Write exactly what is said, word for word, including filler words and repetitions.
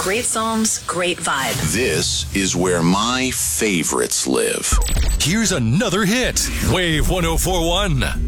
Great songs, great vibe. This is where my favorites live. Here's another hit. Wave one oh four one.